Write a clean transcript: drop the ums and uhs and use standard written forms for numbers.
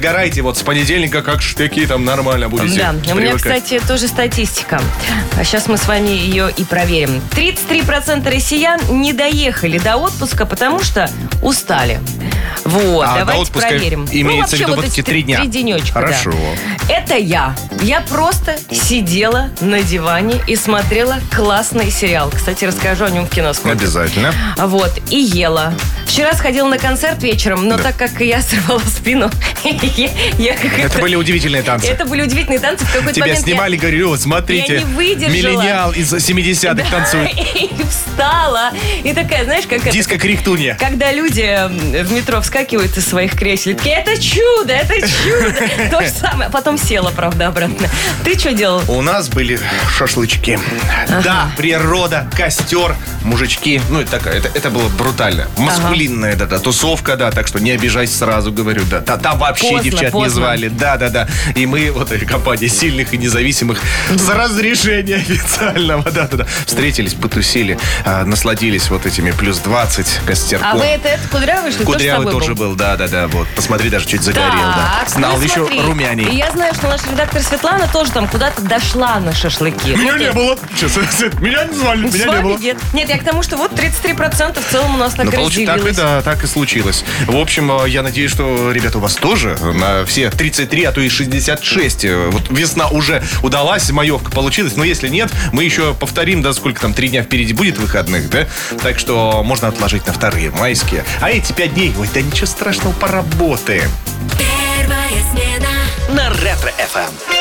Горайте вот с понедельника, как штыки, там нормально будете. Да, у меня, привыкать. кстати, тоже статистика. А сейчас мы с вами ее и проверим. 33% россиян не доехали до отпуска, потому что устали. Вот, до давайте отпуска проверим. имеется в виду вот эти 3 дня. 3 денечка, Хорошо. да. Это я. Я просто сидела на диване и смотрела классный сериал. Кстати, расскажу о нем в кино скоро. Обязательно. Вот, и ела. Вчера сходила на концерт вечером, но так как я сорвала спину, я как-то... Это были удивительные танцы. Это были удивительные танцы. В какой-то Тебя момент снимали, говорю, вот смотрите, я не выдержала. миллениал из 70-х танцует. И встала. И такая, знаешь, как это... Диско-крихтунья. Когда люди в метро вскакивают из своих кресел, такие, это чудо, это чудо. То же самое. Потом села, правда, обратно. Ты что делал? У нас были шашлычки. Да, природа, костер, мужички. Ну, это было брутально. Маскулинная, да, тусовка, да, так что не обижайся сразу, говорю, да. Там вообще девчат не звали. Да. И мы, вот этой компании сильных и независимых, с разрешения официального, да. Встретились, потусили, насладились вот этими плюс 20 костерком. А вы это Кудрявый, что ли? Кудрявый тоже был, да. Вот, посмотри, даже чуть загорел, да. Стал ну, еще смотри. румяней. И я знаю, что наш редактор Светлана тоже там куда-то дошла на шашлыки. Меня не было. Меня не звали, меня не было. Нет, я к тому, что вот 33% в целом у нас так разделилось. Так и случилось. В общем, я надеюсь, что, ребята, у вас тоже на все 33, а то и 66. Вот весна уже удалась, маевка получилась. Но если нет, мы еще повторим, да, сколько там, 3 дня впереди будет выходных, да? Так что можно отложить на вторые майские. А эти 5 дней, ой, да ничего страшного, поработаем. Первая смена На Ретро-ФМ.